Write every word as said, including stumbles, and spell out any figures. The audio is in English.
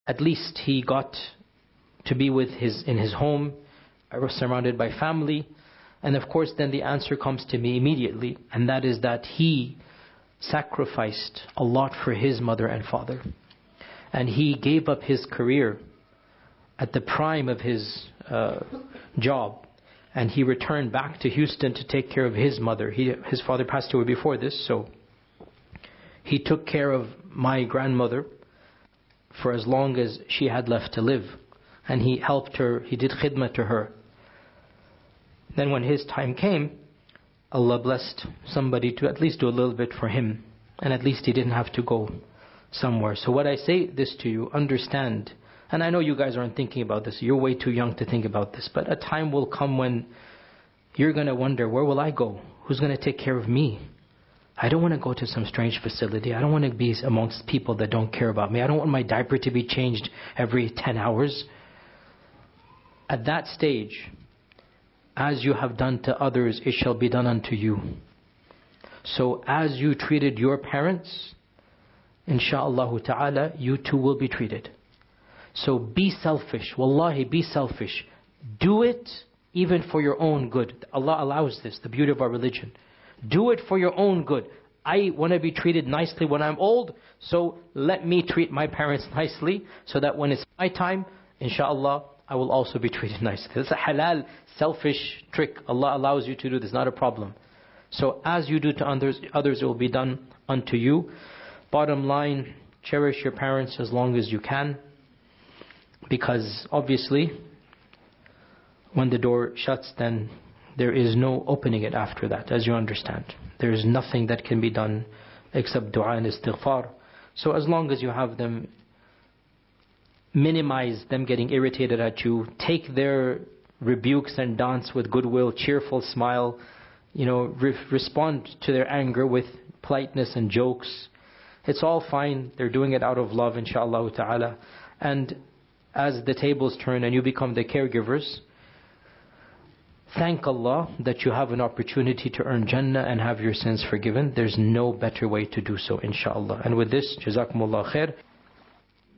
at least he got to be with his in his home, I was surrounded by family. And of course then the answer comes to me immediately, and that is that he sacrificed a lot for his mother and father. And he gave up his career at the prime of his uh, job, and he returned back to Houston to take care of his mother. He, his father passed away before this, so he took care of my grandmother for as long as she had left to live. And he helped her, he did khidmah to her. Then when his time came, Allah blessed somebody to at least do a little bit for him. And at least he didn't have to go somewhere. So what I say this to you, understand. And I know you guys aren't thinking about this. You're way too young to think about this. But a time will come when you're going to wonder, where will I go? Who's going to take care of me? I don't want to go to some strange facility. I don't want to be amongst people that don't care about me. I don't want my diaper to be changed every ten hours. At that stage, as you have done to others, it shall be done unto you. So as you treated your parents, insha'Allah ta'ala, you too will be treated. So be selfish. Wallahi, be selfish. Do it even for your own good. Allah allows this, the beauty of our religion. Do it for your own good. I want to be treated nicely when I'm old, so let me treat my parents nicely, so that when it's my time, insha'Allah, I will also be treated nicely. It's a halal, selfish trick. Allah allows you to do this, not a problem. So as you do to others, others it will be done unto you. Bottom line, cherish your parents as long as you can. Because obviously, when the door shuts, then there is no opening it after that, as you understand. There is nothing that can be done except dua and istighfar. So as long as you have them, minimize them getting irritated at you. Take their rebukes and dance with goodwill, cheerful smile. You know, re- respond to their anger with politeness and jokes. It's all fine. They're doing it out of love, insha'Allah ta'ala. And as the tables turn and you become the caregivers, thank Allah that you have an opportunity to earn Jannah and have your sins forgiven. There's no better way to do so, insha'Allah. And with this, Jazakumullah khair.